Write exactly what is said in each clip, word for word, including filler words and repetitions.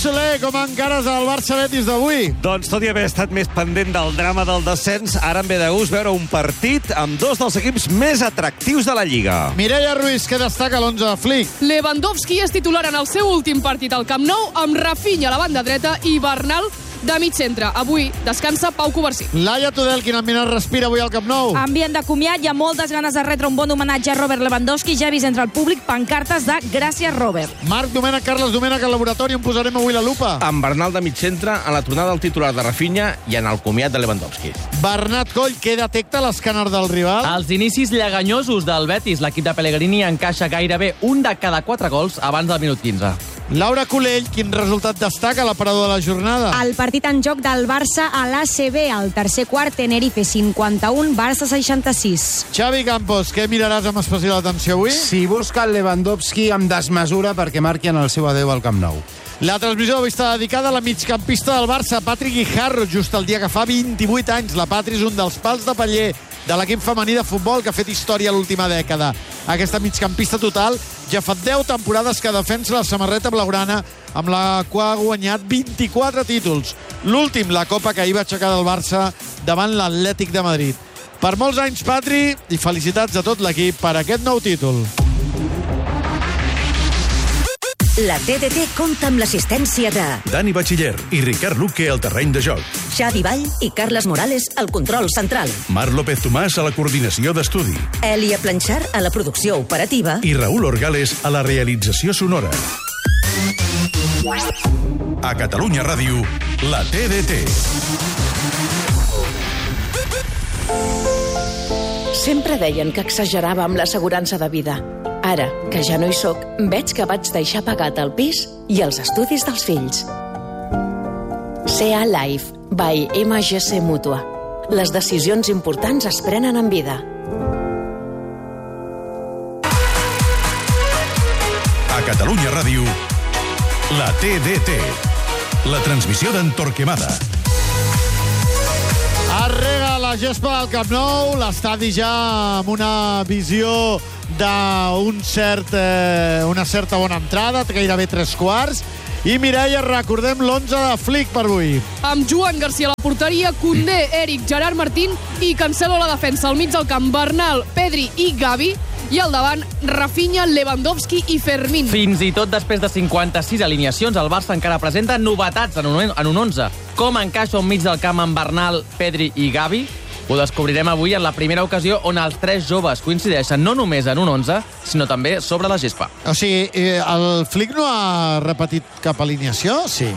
Soler, com encares el Barça-Betis d'avui? Doncs tot i haver estat més pendent del drama del descens, ara em ve de gust veure un partit amb dos dels equips més atractius de la Lliga. Mireia Ruiz, què destaca l'onze de Flick? Lewandowski és titular en el seu últim partit al Camp Nou, amb Rafinha a la banda dreta i Bernal de mig centre. Avui descansa Pau Covarsí. Laia Tudel, quin ambient respira avui al Camp Nou? Ambient de comiat, hi ha moltes ganes de retre un bon homenatge a Robert Lewandowski. Ja he vist entre el públic pancartes de Gràcies, Robert. Marc Domènech, Carles Domènech, al laboratori on posarem avui la lupa. Amb Bernal de mig centre, a la tornada del titular de Rafinha i en el comiat de Lewandowski. Bernat Coll, què detecta l'escàner del rival? Els inicis lleganyosos del Betis, l'equip de Pellegrini encaixa gairebé un de cada quatre gols abans del minut quinze. Laura Colell, quin resultat destaca a l'aparador de la jornada? El partit en joc del Barça a l'A C B, al tercer quart, Tenerife cinquanta-un, Barça seixanta-sis. Xavi Campos, què miraràs amb especial atenció avui? Si busca el Lewandowski amb desmesura perquè marqui en el seu adeu al Camp Nou. La transmissió d'avui està dedicada a la migcampista del Barça, Patrick Guijarro, just el dia que fa vint-i-vuit anys. La Patri és un dels pals de paller de l'equip femení de futbol que ha fet història l'última dècada. Aquesta migcampista total ja fa deu temporades que defensa la samarreta blaugrana, amb la qual ha guanyat vint-i-quatre títols. L'últim, la copa que ahir va aixecar del Barça davant l'Atlètic de Madrid. Per molts anys, Patri, i felicitats a tot l'equip per aquest nou títol. La T D T compta amb l'assistència de Dani Batxiller i Ricard Luque al terreny de joc. Xavi Vall i Carles Morales al control central. Marc López Tomàs a la coordinació d'estudi. Elia Planxar a la producció operativa. I Raül Orgales a la realització sonora. A Catalunya Ràdio, la T D T. Sempre deien que exagerava amb l'assegurança de vida. Ara, que ja no hi soc, veig que vaig deixar pagat el pis i els estudis dels fills. C A Life, by M G C Mútua. Les decisions importants es prenen en vida. A Catalunya Ràdio, la T D T. La transmissió d'en Torquemada. Arrega la gespa del Camp Nou, l'estadi ja amb una visió d'un cert, eh, una certa bona entrada, gairebé tres quarts. I Mireia, recordem l'onze de Flick per avui. Amb Joan Garcia a la porteria, Koundé, Eric, Gerard Martín i Cancelo a la defensa. Al mig del camp, Bernal, Pedri i Gavi. I al davant, Rafinha, Lewandowski i Fermín. Fins i tot després de cinquanta-sis alineacions, el Barça encara presenta novetats en un, en un onze. Com encaixa un mig del camp amb Bernal, Pedri i Gavi? Ho descobrirem avui en la primera ocasió on els tres joves coincideixen no només en un onze, sinó també sobre la gespa. O sigui, el Flick no ha repetit cap alineació? Sí.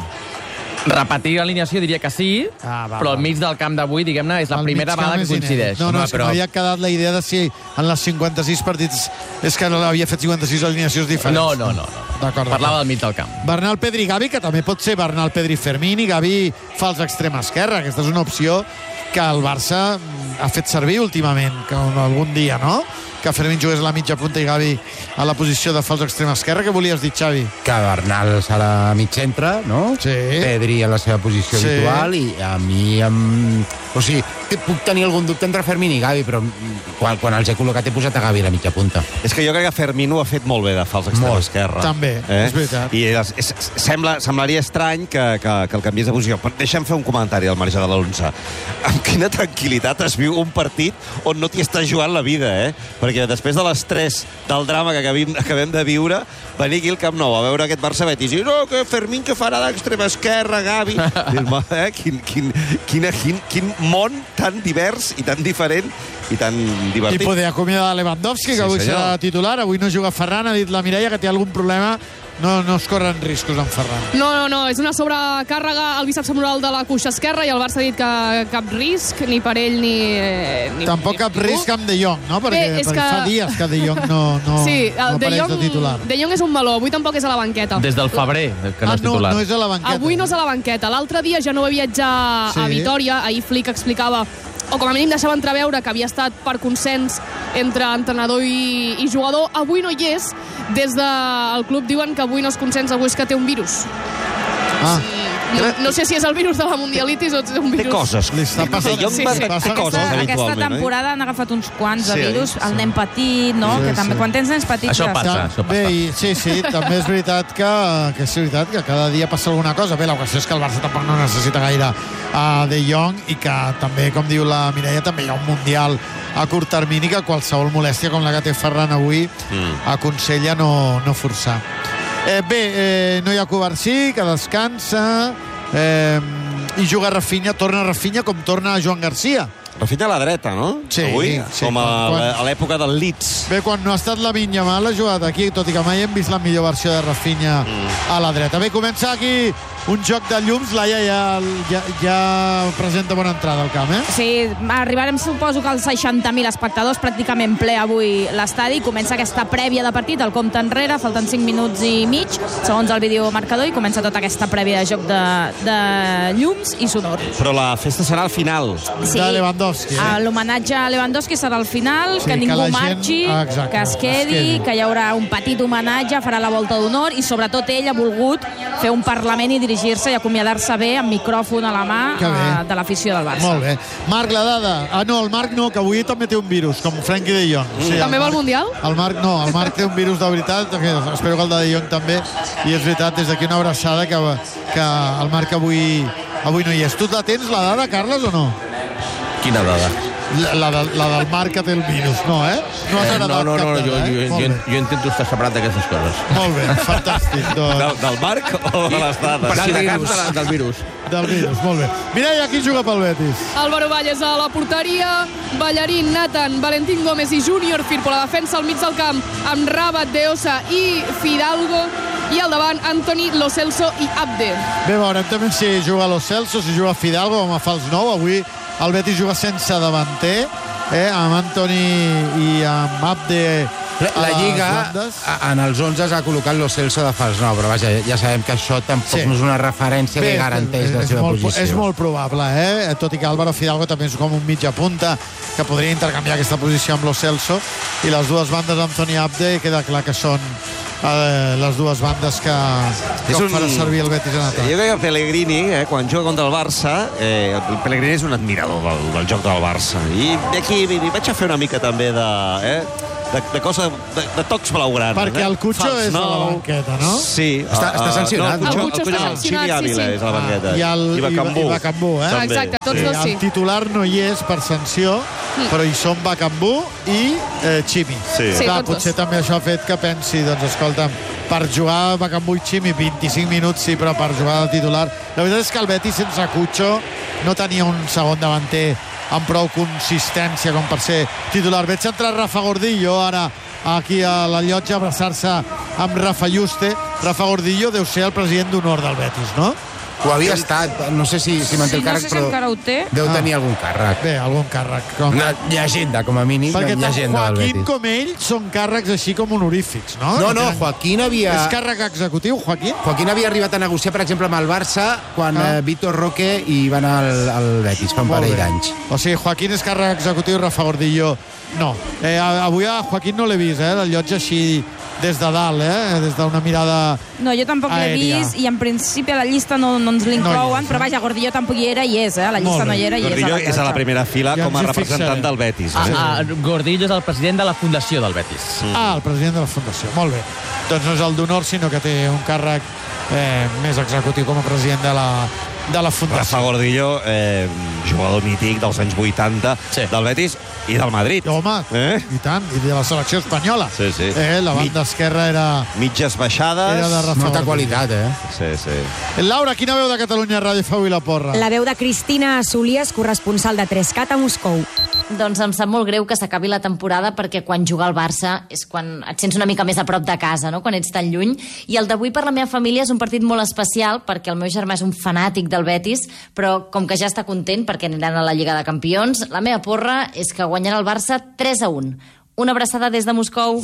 Repetir l'alineació diria que sí, ah, va, però al mig del camp d'avui, diguem-ne, és la el primera vegada que coincideix. No, no, Home, és però... que m'havia quedat la idea de si en les cinquanta-sis partits és que havia fet cinquanta-sis alineacions diferents. No, no, no. no. D'acord. Parlava del mig del camp. Bernal, Pedri i Gavi, que també pot ser Bernal, Pedri, Fermín, i Gavi fa els extrema esquerra. Aquesta és una opció que el Barça ha fet servir últimament, que algun dia, no? Que Fermín jugués a la mitja punta i Gavi a la posició de fals extrema esquerra. Què volies dir, Xavi? Que Bernal serà mig centre, no? Sí. Pedri a la seva posició sí. habitual i a mi... Amb... O sigui, puc tenir algun dubte entre Fermín i Gavi, però quan, quan els he col·locat he posat a Gavi a la mitja punta. És que jo crec que Fermín ho ha fet molt bé de fals extrema esquerra. També, eh? és veritat. I és, és, sembla, semblaria estrany que, que, que el canviés de posició. Però deixa'm fer un comentari al marge de l'onze. Amb quina tranquil·litat es viu un partit on no t'hi estàs jugant la vida, eh? Perquè després de l'estrès del drama que acabem, acabem de viure, venir aquí al Camp Nou a veure aquest Barça-Betis i no, que Fermín que farà d'extrema esquerra, Gavi... eh? quin, quin, quin, quin, quin món tan divers i tan diferent i tan divertit. I poder acomiadar Lewandowski, que sí, avui senyor. serà titular. Avui no juga Ferran, ha dit la Mireia que té algun problema. No, no es corren riscos amb Ferran. No, no, no, és una sobrecàrrega al bíceps femoral de la cuixa esquerra i el Barça ha dit que cap risc, ni per ell ni... ni Tampoc ni cap risc amb De Jong, no? Perquè, Bé, perquè que... fa dies que De Jong no, no, sí, no de apareix Jong, de titular. De Jong és un meló, avui tampoc és a la banqueta. Des del febrer, que no ah, és titular. No, no és a la banqueta. Avui no és a la banqueta. L'altre dia ja no va viatjar sí. a Vitòria. Ahir Flick explicava, o com a mínim deixava entreveure, que havia estat per consens entre entrenador i, i jugador. Avui no hi és. Des del club diuen que avui no és consens, avui és que té un virus. Ah. Sí. No, no sé si és el virus de la mundialitis o és un virus... Té coses. Li està passant... De Jong Sí, va- sí. té Passa- coses, Aquesta, aquesta habitualment, eh? temporada han agafat uns quants de Sí, virus. sí. El nen petit, no? Sí, que també, sí. quan tens nens petits... Això ja passa. està. això Bé, i, sí, sí, també és veritat que, que és veritat que cada dia passa alguna cosa. Bé, la qüestió és que el Barça tampoc no necessita gaire a De Jong i que també, com diu la Mireia, també hi ha un Mundial a curt termini que qualsevol molèstia com la que té Ferran avui mm. aconsella no, no forçar. Eh, bé, eh, no hi ha Covarsí, que descansa, eh, i juga Rafinha, torna Rafinha com torna Joan Garcia. Rafinha a la dreta, no? Sí, Avui, sí, com a, quan- a l'època del Leeds. Bé, quan no ha estat la Vinya Mal, ha jugat aquí, tot i que mai hem vist la millor versió de Rafinha mm. a la dreta. Bé, comença aquí un joc de llums. Laia ja, ja, ja presenta bona entrada al camp, eh? Sí, arribarem, suposo que als seixanta mil espectadors, pràcticament ple avui l'estadi. Comença aquesta prèvia de partit, el compte enrere, falten cinc minuts i mig, segons el videomarcador, i comença tota aquesta prèvia de joc de, de llums i sonor. Però la festa serà al final. Sí, De Lewandowski, eh? a l'homenatge a Lewandowski serà al final, Sí, que que ningú la gent- marxi, ah, exacte, que es quedi, es quedi. que hi haurà un petit homenatge, farà la volta d'honor, i sobretot ell ha volgut fer un parlament i dirigir-se i acomiadar-se bé amb micròfon a la mà Que bé. eh, de l'afició del Barça. Molt bé. Marc, la dada. Ah, no, el Marc no, que avui també té un virus, com Frenkie de Jong. O sigui, També el va al Marc- Mundial? El Marc no, el Marc té un virus de veritat, que espero que el de De Jong també, i és veritat, des d'aquí una abraçada que, que el Marc avui, avui no hi és. Tu la tens, la dada, Carles, o no? Quina dada? La, la, de, la del Marc que té el virus, no, eh? No has Eh, heretat no, no, cap no, dada, jo, eh? jo, Molt jo, bé. jo intento estar separat d'aquestes coses. Molt bé, fantàstic. Doncs, Del, del Marc o de les dades? Per si de cas de la, del virus. del virus, molt bé. Mireia, qui juga pel Betis? Álvaro Valles a la porteria, Ballarín, Nathan, Valentín Gómez i Júnior Firpo. La defensa al mig del camp amb Rabat, Deosa i Fidalgo. I al davant, Antoni, Lo Celso i Abde. Bé, veurem també si juga Lo Celso, si juga Fidalgo com a fals nou. Avui el Betis juga sense davanter, eh, amb Antoni i amb Abde La, a la les Lliga, bandes. a- en els onze ha col·locat Lo Celso de fals nou, però vaja, ja sabem que això tampoc Sí. no és una referència que garanteix la és seva molt, posició. és molt probable, eh? Tot i que Álvaro Fidalgo també és com un mitja punta que podria intercanviar aquesta posició amb Lo Celso, i les dues bandes Antoni Abde queda clar que són eh, les dues bandes que, que És un- farà servir el Betis en atac. Jo crec que Pellegrini, eh, quan juga contra el Barça, eh, el Pellegrini és un admirador del, del joc del Barça. I aquí hi vaig a fer una mica també de... Eh, de, de cosa, de, de tocs blaugrana. Perquè el Cucho Fals és a la nou. banqueta, no? Sí. Està- està sancionat. No, el El Cucho, Cucho el està Cucho, el sancionat, Ximi sí, Ávila sí. és a la banqueta. I, el, I Bacambú. I Bacambú, eh? També. Exacte, tots Sí. dos sí. El titular no hi és per sanció, però hi són Bacambú i eh, Ximi. Sí. Sí, Clar, tots potser dos. també això ha fet que pensi, doncs escolta'm, per jugar Bacambú i Ximi vint-i-cinc minuts sí, però per jugar de titular... La veritat és que el Betis sense Cucho no tenia un segon davanter amb prou consistència com per ser titular. Veig entrar Rafa Gordillo ara aquí a la llotja, abraçar-se amb Rafa Juste. Rafa Gordillo deu ser el president d'honor del Betis, no? Ho havia estat, no sé si, si manté Sí, el no càrrec, sé si però encara ho té. deu Ah. tenir algun càrrec. Bé, algun càrrec. Com... Una llegenda, com a mínim, Perquè tant llegenda del Joaquín Betis. com ell són càrrecs així com honorífics, no? No, no, tenen- Joaquín havia... És càrrec executiu, Joaquín? Joaquín havia arribat a negociar, per exemple, amb el Barça quan Ah. eh, Vitor Roque hi va anar al, al Betis fa un Molt parell bé. d'anys. O sigui, Joaquín és càrrec executiu i Rafa Gordillo no. Eh, avui a Joaquín no l'he vist, eh? El llotja així des de dalt, eh? Des d'una mirada... No, jo tampoc l'he Aèria. vist, i en principi a la llista no, no ens No hi l'inclouen, és, però eh? vaja, Gordillo tampoc hi era i és, eh? A la llista Molt no bé. hi era i és a Gordillo la és a la llotja. primera fila Ja com a ens hi representant fixarem. del Betis. Ah, Eh? ah, Gordillo és el president de la fundació del Betis. Ah, el president de la Fundació. Molt bé. Doncs no és el d'honor, sinó que té un càrrec eh, més executiu com a president de la, de la Fundació. Rafa Gordillo, eh, jugador mític dels anys vuitanta Sí. del Betis i del Madrid. Home, Eh? i tant, i de la selecció espanyola. Sí, sí. Eh, la banda esquerra era, Mitges baixades. era de Rafa Molta Gordillo. qualitat, eh? Sí, sí. Laura, quina veu de Catalunya Ràdio fa avui la porra? La veu de Cristina Solies, corresponsal de tres cat a Moscou. Doncs em sap molt greu que s'acabi la temporada perquè quan juga al Barça és quan et sents una mica més a prop de casa, no? Quan ets tan lluny. I el d'avui per la meva família és un partit molt especial perquè el meu germà és un fanàtic del Betis, però com que ja està content perquè aniran a la Lliga de Campions, la meva porra és que guanyarà el Barça tres a un. Una abraçada des de Moscou.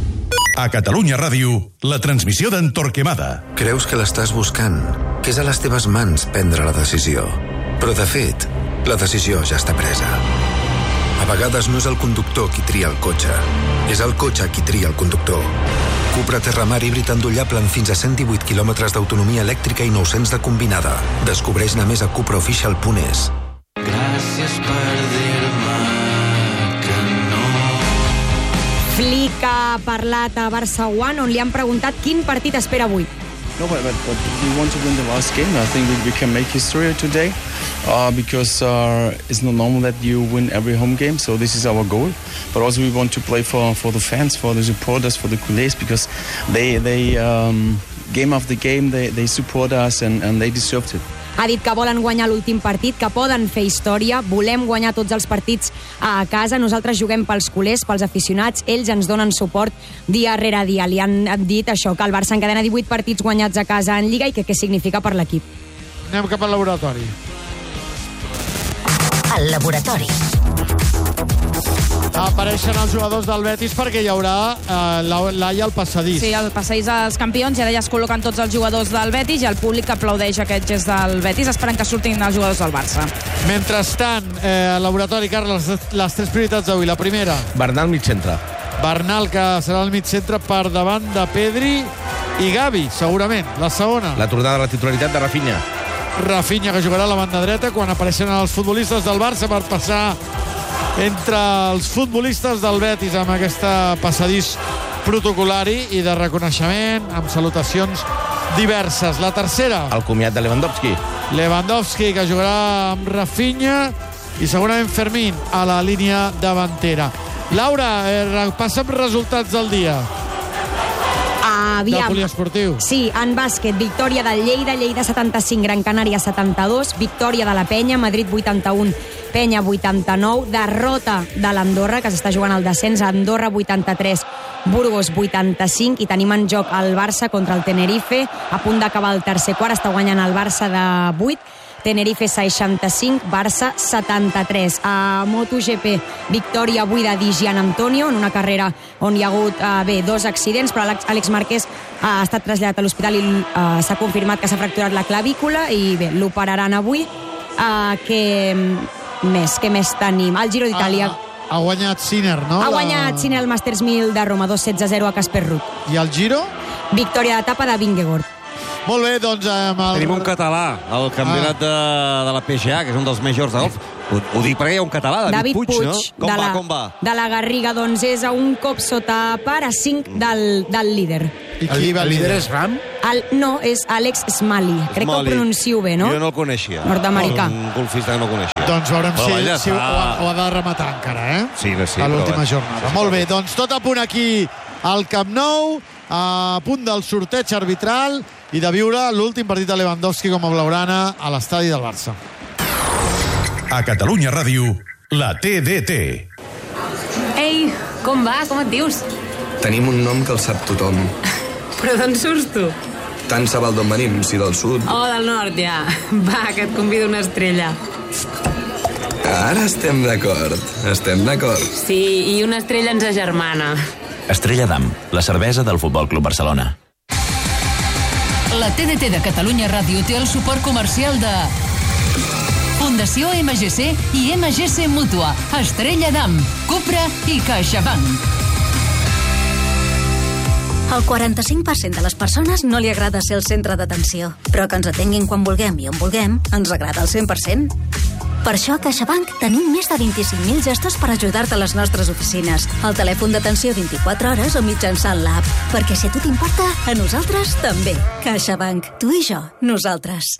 A Catalunya Ràdio, la transmissió d'en Torquemada. Creus que l'estàs buscant, que és a les teves mans prendre la decisió. Però, de fet, la decisió ja està presa. A vegades no és el conductor qui tria el cotxe, és el cotxe qui tria el conductor. Cupra Terramar híbrid endollable amb fins a cent divuit quilòmetres d'autonomia elèctrica i nou-cents de combinada. Descobreix-ne més a cupra official punt es. Gràcies per dir-me que no. Flick ha parlat a Barça One, on li han preguntat quin partit espera avui. No, but, but, but we want to win the last game. I think we, we can make history today uh, because uh, it's not normal that you win every home game. So this is our goal. But also we want to play for, for the fans, for the supporters, for the coulées, because they, they um, game after game, they, they support us and, and they deserved it. Ha dit que volen guanyar l'últim partit, que poden fer història, volem guanyar tots els partits a casa, nosaltres juguem pels culers, pels aficionats, ells ens donen suport dia rere dia. Li han dit això, que el Barça encadena divuit partits guanyats a casa en Lliga i que què significa per l'equip. Anem cap al laboratori. Al laboratori. Apareixen els jugadors del Betis perquè hi haurà eh, l'Aia al passadís. Sí, al passadís dels campions, ja d'allà es col·loquen tots els jugadors del Betis i el públic aplaudeix aquest gest del Betis, esperant que surtin els jugadors del Barça. Mentrestant, eh, al laboratori, Carles, les tres prioritats d'avui. La primera. Bernal, mig centre. Bernal, que serà el mig centre per davant de Pedri i Gavi, segurament. La segona. La tornada a la titularitat de Rafinha. Rafinha, que jugarà a la banda dreta quan apareixen els futbolistes del Barça per passar entre els futbolistes del Betis amb aquesta passadís protocolari i de reconeixement amb salutacions diverses. La tercera. El comiat de Lewandowski. Lewandowski, que jugarà amb Rafinha i segurament Fermín a la línia davantera. Laura, eh, passa'm resultats del dia. Aviam. Del poliesportiu. Sí, en bàsquet, victòria del Lleida, Lleida setanta-cinc, Gran Canària setanta-dos, victòria de la Penya, Madrid vuitanta-un, Penya vuitanta-nou, derrota de l'Andorra, que s'està jugant al descens, Andorra vuitanta-tres, Burgos vuitanta-cinc, i tenim en joc el Barça contra el Tenerife, a punt d'acabar el tercer quart, està guanyant el Barça de vuit, Tenerife seixanta-cinc, Barça setanta-tres. A MotoGP, victòria avui de Di Gian Antonio, en una carrera on hi ha hagut eh, bé, dos accidents, però Àlex Márquez ha estat traslladat a l'hospital i eh, s'ha confirmat que s'ha fracturat la clavícula i bé, l'operaran avui. Eh, que més, què més tenim? El Giro d'Itàlia. Ha, ha guanyat Sinner, no? Ha guanyat Sinner el Masters mil de Roma, dos setze zero a Casper Ruud. I el Giro? Victòria d'etapa de Vingegaard. Molt bé, doncs... Amb el... Tenim un català al campionat ah. de, de la P G A, que és un dels majors de golf. Ho, ho dic perquè hi ha un català, David, David Puig, Puig, no? Com de va, la, com va? De la Garriga, doncs és a un cop sota par a cinc del, del líder. I qui va el líder és Ram? El, no, és Alex Smalley. Crec Smalley. que ho pronuncio bé, no? Jo no el coneixia. Nord-americà. Un golfista que no coneixia. Doncs veurem però si, vaja, si ho, ho ha de rematar encara, eh? Sí, sí. A l'última però, jornada. Sí, molt bé, doncs tot a punt aquí al Camp Nou, a punt del sorteig arbitral i de viure l'últim partit de Lewandowski com a blaugrana a l'estadi del Barça. A Catalunya Ràdio, la T D T. Ei, com va? Com et dius? Tenim un nom que el sap tothom. Però d'on surts tu? Tant se val d'on venim, si del sud. Oh, del nord, ja. Va, que et convido una estrella. Ara estem d'acord, estem d'acord. Sí, i una estrella ens agermana. Estrella d'Am, la cervesa del Futbol Club Barcelona. La T D T de Catalunya Ràdio té el suport comercial de Fundació M G C i M G C Mútua, Estrella d'Am, Cupra i CaixaBank. El quaranta-cinc per cent de les persones no li agrada ser el centre d'atenció, però que ens atenguin quan vulguem i on vulguem ens agrada el cent per cent. Per això a CaixaBank tenim més de vint-i-cinc mil gestos per ajudar-te a les nostres oficines, al telèfon d'atenció vint-i-quatre hores o mitjançant l'app. Perquè si a tu t'importa, a nosaltres també. CaixaBank, tu i jo, nosaltres.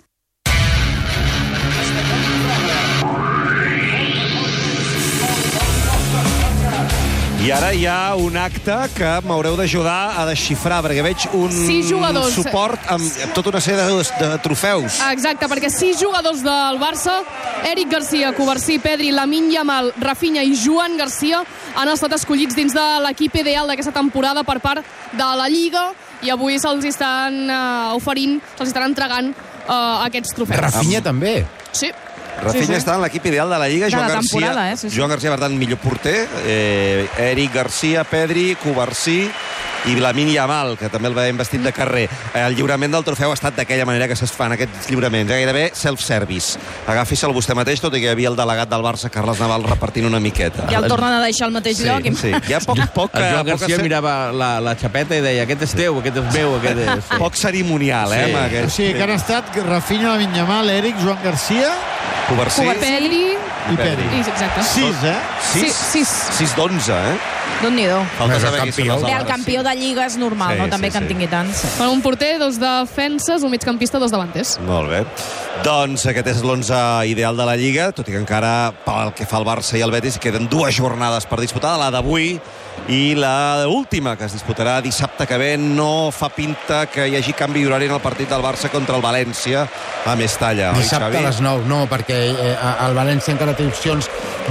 I ara hi ha un acte que m'haureu d'ajudar a desxifrar, perquè veig un sis jugadors. suport amb tota una sèrie de, de trofeus. Exacte, perquè sis jugadors del Barça, Eric Garcia, Covarsí, Pedri, Lamine Yamal, Rafinha i Joan Garcia, han estat escollits dins de l'equip ideal d'aquesta temporada per part de la Lliga i avui se'ls estan uh, oferint, se'ls estan entregant uh, aquests trofeus. Rafinha també. Sí. Rafinha sí, sí. està en l'equip ideal de la Lliga. De Joan la Garcia, eh? sí, sí. Joan Garcia, per tant, millor porter. Eh, Eric Garcia, Pedri, Covarsí, i Lamine Yamal, que també el veiem vestit de carrer. El lliurament del trofeu ha estat d'aquella manera que es fan aquests lliuraments, gairebé self-service. Agafi-se'l vostè mateix, tot i que hi havia el delegat del Barça, Carles Naval, repartint una miqueta. Ja el tornen a deixar al mateix Sí, lloc. sí. Hi ha poc, poc, El Joan poc Garcia cer- mirava la, la xapeta i deia aquest és teu, aquest és meu, aquest és... Sí. poc cerimonial, eh? amb O aquest. sigui, que han estat Rafinha, Lamine Yamal, Eric, Joan Garcia Covarsí. Pedri i Pedri. i exacte. Sis, eh? sis, Sí, sis. sis d'onze, eh? Déu-n'hi-do. Falta saber qui són els Bé, el altres. campió de Lliga és normal, Sí, no? També sí, que en sí. tingui tants. Per un porter, dos defenses, un migcampista, dos davanters. Molt bé. Doncs aquest és l'onze ideal de la Lliga, tot i que encara, pel que fa al Barça i al Betis, queden dues jornades per disputar, la d'avui i la última, que es disputarà dissabte que ve. No fa pinta que hi hagi canvi d'horari en el partit del Barça contra el València a Mestalla, oi, Dissabte Xavi? a les nou, no, perquè eh, el València encara té opcions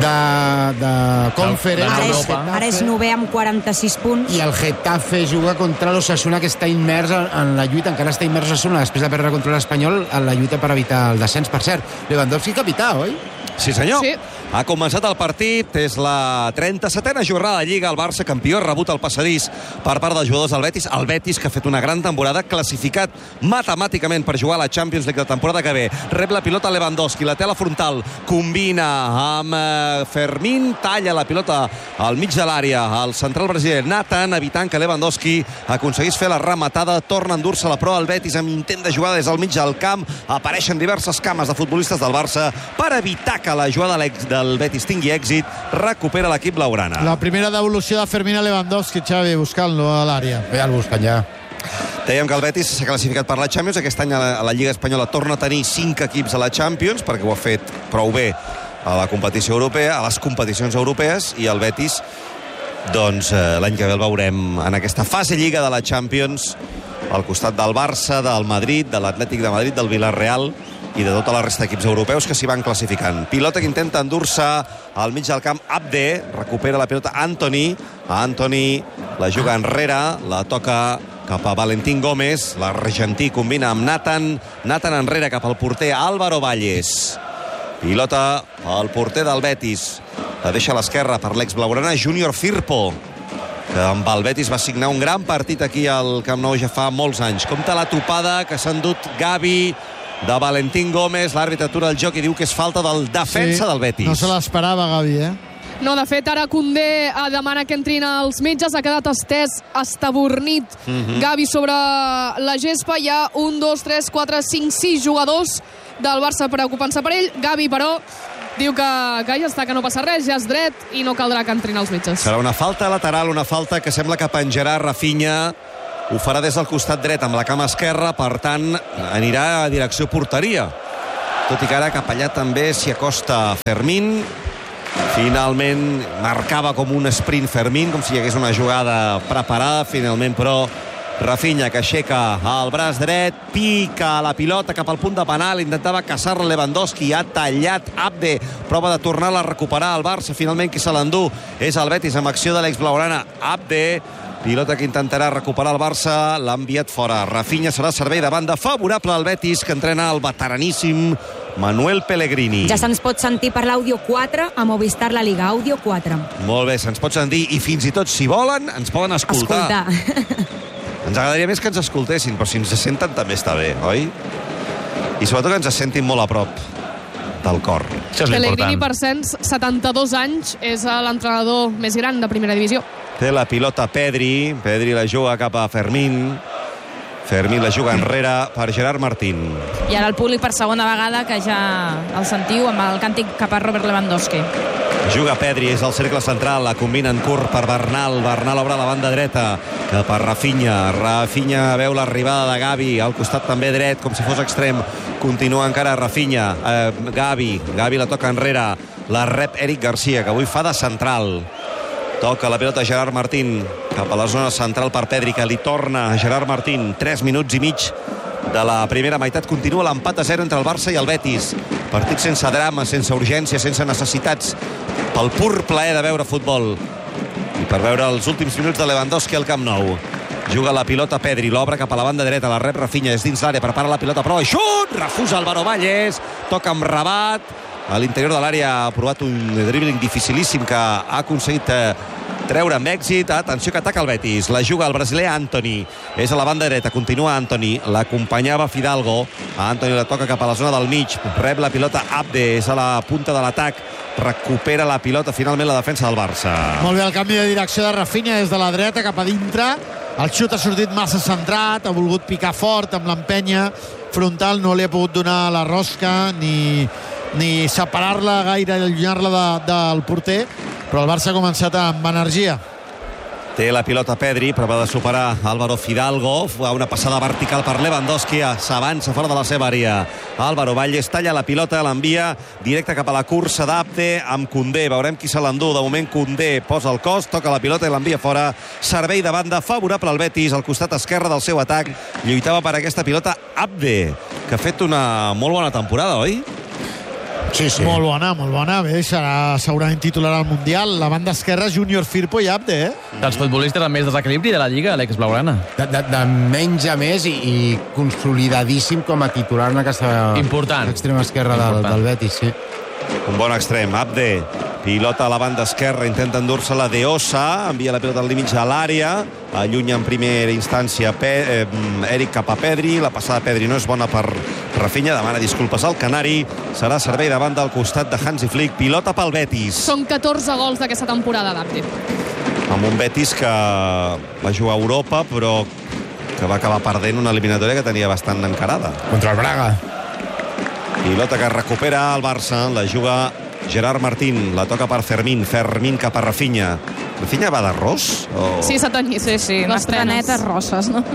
de, de conference. Ara és, Getafe. ara és novè amb quaranta-sis punts. I el Getafe juga contra l'Osasuna, que està immers en, en la lluita, encara està immers l'Osasuna, després de perdre contra l'Espanyol, en la lluita per evitar el descens. Per cert, Lewandowski capità, oi? Sí, senyor. Sí. Ha començat el partit, és la trenta-setena jornada de Lliga, el Barça campió, rebut al passadís per part dels jugadors del Betis, el Betis que ha fet una gran temporada, classificat matemàticament per jugar a la Champions League de temporada que ve. Rep la pilota Lewandowski, la té a la frontal, combina amb eh, Fermín, talla la pilota al mig de l'àrea, al central brasiler Nathan, evitant que Lewandowski aconseguís fer la rematada, torna a endur-se la proa al Betis amb intent de jugada des del mig del camp, apareixen diverses cames de futbolistes del Barça per evitar que la jugada del Betis tingui èxit, recupera l'equip blaugrana. La primera devolució de Fermín a Lewandowski, Xavi, buscant-lo a l'àrea. Ja el busquen ja. Dèiem que el Betis s'ha classificat per la Champions. Aquest any a la, a la Lliga Espanyola torna a tenir cinc equips a la Champions, perquè ho ha fet prou bé a la competició europea, a les competicions europees, i el Betis, doncs, eh, l'any que ve el veurem en aquesta fase Lliga de la Champions, al costat del Barça, del Madrid, de l'Atlètic de Madrid, del Villarreal i de tota la resta d'equips europeus que s'hi van classificant. Pilota que intenta endur-se al mig del camp Abde, recupera la pilota Antoni, a Antoni la juga enrere, la toca cap a Valentín Gómez, l'argentí combina amb Nathan, Nathan enrere cap al porter Álvaro Valles. Pilota al porter del Betis, la deixa a l'esquerra per l'ex-blaugrana Júnior Firpo, que amb el Betis va signar un gran partit aquí al Camp Nou ja fa molts anys. Compte la topada que s'ha endut Gavi de Valentín Gómez, l'àrbitre atura el joc i diu que és falta del defensa Sí, del Betis. No se l'esperava, Gavi, eh? No, de fet, ara Koundé demana que entrin els metges, ha quedat estès, estabornit. Mhm. Gavi sobre la gespa, hi ha un, dos, tres, quatre, cinc, sis jugadors del Barça preocupant-se per ell. Gavi, però, diu que, que ja està, que no passa res, ja és dret i no caldrà que entrin els metges. Serà una falta lateral, una falta que sembla que penjarà Rafinha. Ho farà des del costat dret amb la cama esquerra, per tant, anirà a direcció porteria. Tot i que ara cap allà també s'hi acosta Fermín. Finalment marcava com un sprint Fermín, com si hi hagués una jugada preparada. Finalment, però, Rafinha, que aixeca el braç dret, pica la pilota cap al punt de penal, intentava caçar-la Lewandowski, ha tallat Abde, prova de tornar-la a recuperar el Barça. Finalment qui se l'endú és el Betis amb acció de l'ex-blaugrana Abde. Pilota que intentarà recuperar el Barça, l'ha enviat fora. Rafinha serà servei de banda favorable al Betis, que entrena el veteraníssim Manuel Pellegrini. Ja se'ns pot sentir per l'Àudio quatre a Movistar La Liga, Àudio quatre. Molt bé, se'ns pot sentir i fins i tot, si volen, ens poden escoltar. Escoltar. Ens agradaria més que ens escoltessin, però si ens senten també està bé, oi? I sobretot que ens sentin molt a prop del cor. Això és Pellegrini, l'important. per cent, setanta-dos anys, és l'entrenador més gran de primera divisió. Té la pilota Pedri, Pedri la juga cap a Fermín, Fermín la juga enrere per Gerard Martín. I ara el públic per segona vegada, que ja el sentiu, amb el càntic cap a Robert Lewandowski. Juga Pedri, és el cercle central, la combina en curt per Bernal, Bernal obre la banda dreta cap a Rafinha, Rafinha veu l'arribada de Gavi, al costat també dret, com si fos extrem, continua encara Rafinha, eh, Gavi, Gavi la toca enrere, la rep Eric Garcia, que avui fa de central. Toca la pilota Gerard Martín cap a la zona central per Pedri, que li torna a Gerard Martín. tres minuts i mig de la primera meitat. Continua l'empat a zero entre el Barça i el Betis. Partit sense drama, sense urgència, sense necessitats, pel pur plaer de veure futbol i per veure els últims minuts de Lewandowski al Camp Nou. Juga la pilota Pedri, l'obre cap a la banda dreta, la rep Rafinha, és dins l'àrea, prepara la pilota, però xut! Refusa Álvaro Valles, toca amb Rabat. A l'interior de l'àrea ha provat un dribbling dificilíssim que ha aconseguit eh, treure amb èxit. Atenció que ataca el Betis. La juga el brasiler Antony. És a la banda dreta. Continua Antony. L'acompanyava Fidalgo. A Antony la toca cap a la zona del mig. Rep la pilota Abde. És a la punta de l'atac. Recupera la pilota finalment la defensa del Barça. Molt bé el canvi de direcció de Rafinha des de la dreta cap a dintre. El xut ha sortit massa centrat, ha volgut picar fort amb l'empenya frontal, no li ha pogut donar la rosca ni, ni separar-la gaire, allunyar-la de, del porter, però el Barça ha començat amb energia. Té la pilota Pedri, prova de superar Álvaro Fidalgo. Fa una passada vertical per Lewandowski. S'avança fora de la seva àrea. Álvaro Valles talla la pilota, l'envia directe cap a la cursa d'Abde amb Koundé. Veurem qui se l'endú. De moment Koundé posa el cos, toca la pilota i l'envia fora. Servei de banda favorable al Betis, al costat esquerre del seu atac. Lluitava per aquesta pilota Abde, que ha fet una molt bona temporada, oi? Sí, sí. Molt bona, molt bona. Bé, serà segurament titular al Mundial. La banda esquerra, Júnior Firpo i Abde, eh? Dels futbolistes amb més desequilibri de la Lliga, Àlex Blaugrana. De, de, de menys a més i, i consolidadíssim com a titular en aquesta important extrema esquerra del, del Betis, sí. Un bon extrem, Abde. Pilota a la banda esquerra, intenta endur-se-la de Osa, envia la pilota al límit de l'àrea, allunya en primera instància Pe eh, Eric cap a Pedri, la passada de Pedri no és bona per Rafinha, demana disculpes al Canari, serà servei de banda al costat de Hansi Flick, pilota pel Betis. Són catorze gols d'aquesta temporada d'Abde. Amb un Betis que va jugar a Europa, però que va acabar perdent una eliminatòria que tenia bastant encarada. Contra el Braga. Pilota que recupera el Barça, la juga Gerard Martín, la toca per Fermín, Fermín cap a Rafinha. Rafinha va d'arròs? O... Sí, s'ha tenyit. Sí, sí, unes trenetes rosses, no?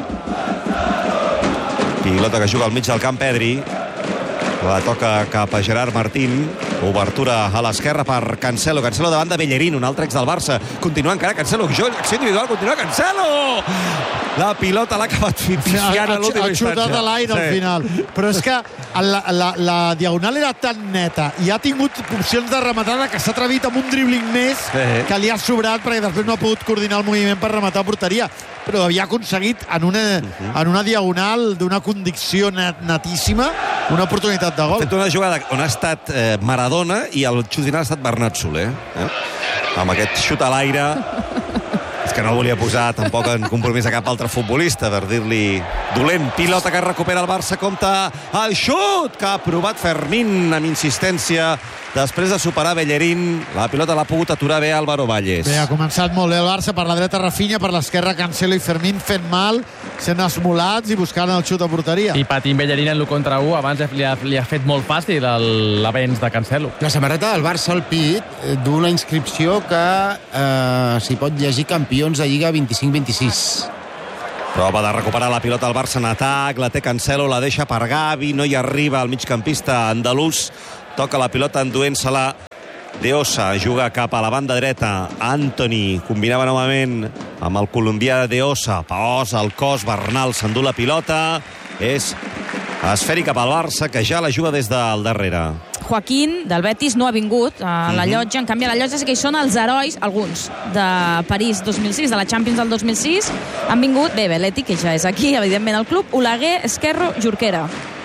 Pilota que juga al mig del camp Pedri, la toca cap a Gerard Martín, obertura a l'esquerra per Cancelo, Cancelo davant de Bellerín, un altre ex del Barça, continua encara Cancelo, acció individual, continua Cancelo, la pilota l'ha acabat fixiant a l'última instància. Ha xutat a l'aire al final, però és que la, la, la diagonal era tan neta i ha tingut opcions de rematada que s'ha atrevit amb un dribling més que li ha sobrat perquè després no ha pogut coordinar el moviment per rematar a porteria, però havia aconseguit en una, en una diagonal d'una condició netíssima una oportunitat de gol. Ha fet una jugada on ha estat eh, Maradona i el xut final ha estat Bernat Soler. Eh? Amb aquest xut a l'aire és que no volia posar tampoc en compromís a cap altre futbolista per dir-li dolent. Pilota que recupera el Barça, compta el xut que ha provat Fermín amb insistència després de superar Bellerín. La pilota l'ha pogut aturar bé Álvaro Valles. Bé, ha començat molt bé el Barça, per la dreta Rafinha, per l'esquerra Cancelo i Fermín fent mal, sent esmolats i buscant el xut a porteria. I patint Bellerín en l'u contra u, abans li ha, li ha fet molt fàcil l'avenç de Cancelo. La samarreta del Barça al pit d'una inscripció que eh, s'hi pot llegir campions de Lliga vint-i-cinc vint-i-sis. Prova de recuperar la pilota al Barça en atac, la té Cancelo, la deixa per Gavi, no hi arriba el migcampista andalús, toca la pilota enduent-se-la De Osa, juga cap a la banda dreta, Antony combinava novament amb el colombià De Osa, posa el cos, Bernal s'endú la pilota, és esfèrica pel Barça, que ja la juga des del darrere. Joaquín, del Betis, no ha vingut a la llotja. En canvi, a la llotja sí que hi són els herois, alguns, de París dos mil sis, de la Champions del dos mil sis. Han vingut, bé, Belletti, que ja és aquí, evidentment, al club, Oleguer, Esquerro, Jorquera.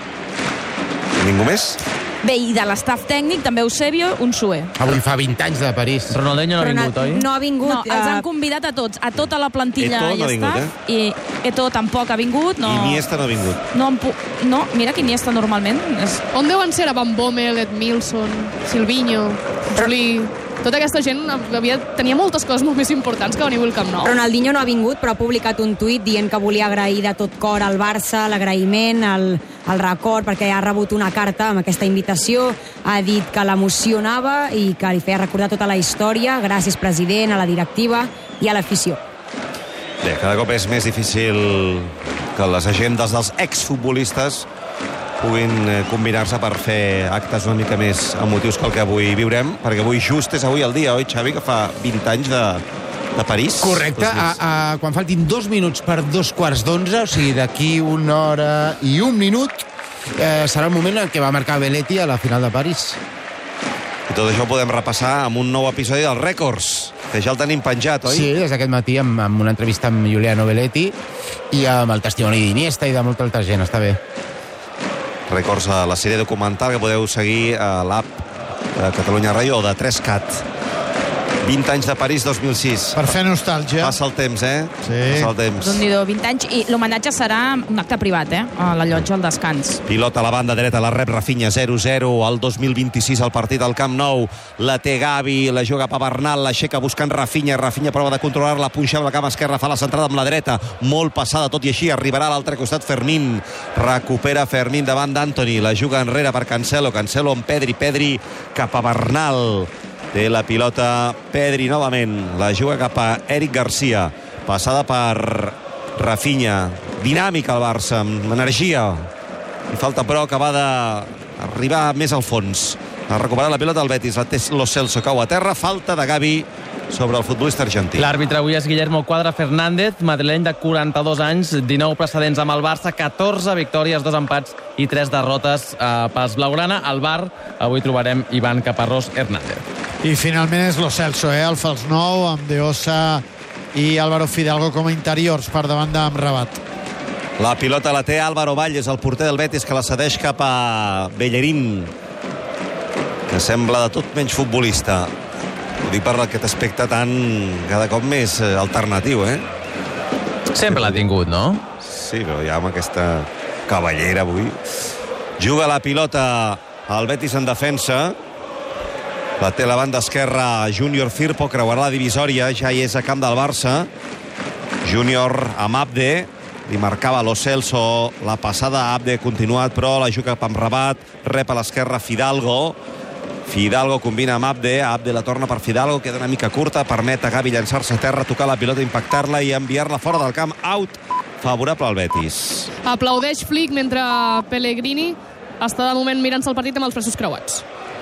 Ningú més? Bé, i de l'estaf tècnic, també Eusebio, Unzué. Avui fa vint anys de París. Ronaldinho no ha vingut, oi? No ha vingut. No, els han convidat a tots, a tota la plantilla Eto'o i no ha estaf. vingut, eh? I Eto'o tampoc ha vingut. No, Iniesta no ha vingut. No, no, mira que Iniesta normalment. És... On deuen ser Van Bommel, Edmilson, Silvinho, Juli... Tota aquesta gent havia, tenia moltes coses molt més importants que venir al Camp Nou. Ronaldinho no ha vingut, però ha publicat un tuit dient que volia agrair de tot cor al Barça, l'agraïment, el, el record, perquè ha rebut una carta amb aquesta invitació. Ha dit que l'emocionava i que li feia recordar tota la història. Gràcies, president, a la directiva i a l'afició. Bé, cada cop és més difícil que les agendes dels exfutbolistes puguin combinar-se per fer actes una mica més emotius que el que avui viurem, perquè avui just és avui el dia, oi, Xavi, que fa vint anys de, de París? Correcte, a, a, quan faltin dos minuts per dos quarts d'onze, o sigui, d'aquí una hora i un minut, eh, serà el moment en què va marcar Belletti a la final de París. I tot això ho podem repassar amb un nou episodi dels Rècords, que ja el tenim penjat, oi? Sí, des d'aquest matí amb, amb una entrevista amb Giuliano Belletti i amb el testimoni d'Iniesta i de molta altra gent, està bé. Records a la sèrie documental que podeu seguir a l'app de Catalunya Ràdio o de tres cat. vint anys de París dos mil sis. Per fer nostàlgia. Passa el temps, eh? Sí. Passa el temps. Déu-n'hi-do, vint anys. I l'homenatge serà un acte privat, eh? A la llotja al descans. Pilota a la banda dreta, la rep Rafinha, zero zero. El dos mil vint-i-sis al partit al Camp Nou. La té Gavi, la juga per Bernal, l'aixeca buscant Rafinha. Rafinha prova de controlar-la, punxa amb la cama esquerra, fa la centrada amb la dreta. Molt passada, tot i així, arribarà a l'altre costat Fermín. Recupera Fermín davant d'Antoni. La juga enrere per Cancelo. Cancelo amb Pedri. Pedri cap a Bernal. Té la pilota Pedri novament. La juga cap a Eric Garcia. Passada per Rafinha. Dinàmica el Barça, amb energia. I falta però acabar d'arribar més al fons. Ha recuperat la pilota el Betis. La té Lo Celso, cau a terra. Falta de Gavi sobre el futbolista argentí. L'àrbitre avui és Guillermo Cuadra Fernández, madrileny de quaranta-dos anys, dinou precedents amb el Barça, catorze victòries, dos empats i tres derrotes eh, pels blaugrana. Al bar avui trobarem Iván Caparrós Hernández. I finalment és Lo Celso, eh? El fals nou, amb De Osa i Álvaro Fidalgo com a interiors per davant d'Amrabat. La pilota la té Álvaro Valles, el porter del Betis, que la cedeix cap a Bellerín, que sembla de tot menys futbolista. Ho dic per aquest aspecte tan cada cop més alternatiu, eh? Sempre l'ha tingut, no? Sí, però ja amb aquesta cavallera avui. Juga la pilota el Betis en defensa. La té la banda esquerra Júnior Firpo, creuarà la divisòria, ja hi és a camp del Barça. Júnior amb Abde, li marcava Lo Celso, la passada a Abde ha continuat, però la juga amb Rabat, rep a l'esquerra Fidalgo. Fidalgo combina amb Abde, Abde la torna per Fidalgo, queda una mica curta, permet a Gavi llançar-se a terra, tocar la pilota, impactar-la i enviar-la fora del camp, out, favorable al Betis. Aplaudeix Flick mentre Pellegrini està de moment mirant-se el partit amb els braços creuats.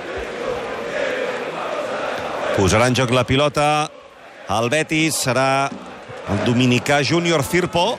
Posarà en joc la pilota el Betis, serà el dominicà Júnior Firpo,